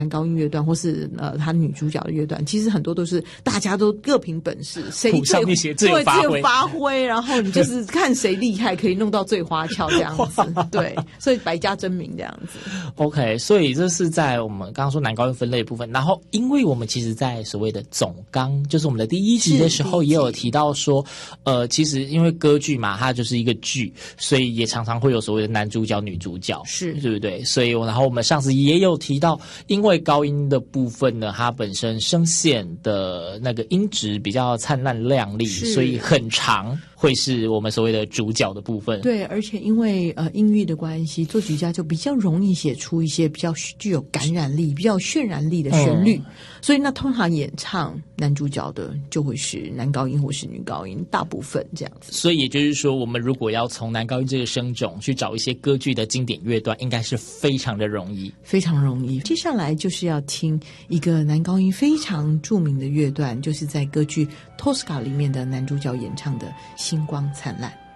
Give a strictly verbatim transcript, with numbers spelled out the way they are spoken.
男高音乐段或是呃他女主角的乐段，其实很多都是大家都各凭本事，谁最上面写自由发挥， 对自由发挥，然后你就是看谁厉害，可以弄到最花俏这样子。对，所以百家争鸣这样子。 OK， 所以这是在我们刚刚说男高音分类的部分。然后，因为我们其实在所谓的总纲，就是我们的第一集的时候，也有提到说，呃，其实因为歌剧嘛，它就是一个剧，所以也常常会有所谓的男主角、女主角， 是对不对？所以，然后我们上次也有提到，因为高音的部分呢，它本身声线的那个音质比较灿烂亮丽，所以很长会是我们所谓的主角的部分。 对，而且因为呃音域的关系，作曲家就比较容易写出一些比较具有感染力、比较渲染力的旋律，嗯、所以那通常演唱男主角的就会是男高音或是女高音，大部分这样子。 所以也就是说，我们如果要从男高音这个声种去找一些歌剧的经典乐段，应该是非常的容易， 非常容易。接下来就是要听一个男高音非常著名的乐段，就是在歌剧《托斯卡》里面的男主角演唱的《星光灿烂》。